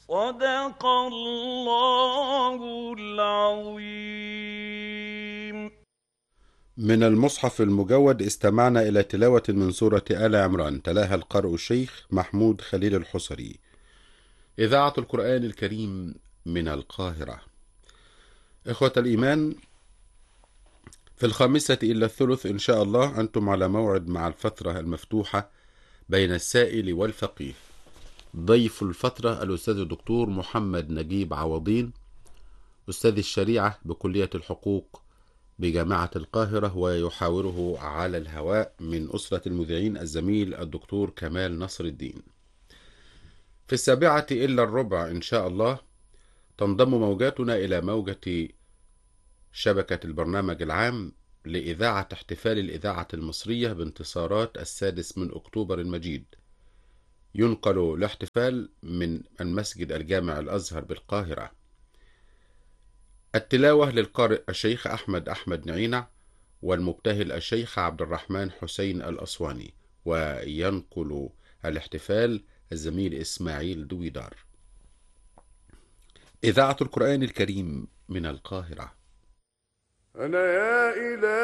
صدق الله العظيم. من المصحف المجود استمعنا إلى تلاوة من سورة آل عمران، تلاها القارئ الشيخ محمود خليل الحصري. إذاعة القرآن الكريم من القاهرة. إخوة الإيمان، في 1:55 إن شاء الله أنتم على موعد مع الفترة المفتوحة بين السائل والفقيه. ضيف الفترة الأستاذ الدكتور محمد نجيب عوضين، أستاذ الشريعة بكلية الحقوق بجامعة القاهرة، ويحاوره على الهواء من أسرة المذيعين الزميل الدكتور كمال نصر الدين. في 7:45 إن شاء الله تنضم موجاتنا إلى موجة شبكة البرنامج العام لإذاعة احتفال الإذاعة المصرية بانتصارات 6 من أكتوبر المجيد. ينقل الاحتفال من المسجد الجامع الأزهر بالقاهرة. التلاوة للقارئ الشيخ أحمد نعينة، والمبتهل الشيخ عبد الرحمن حسين الأسواني، وينقل الاحتفال الزميل إسماعيل دويدار. إذاعة القرآن الكريم من القاهرة. أنا يا إله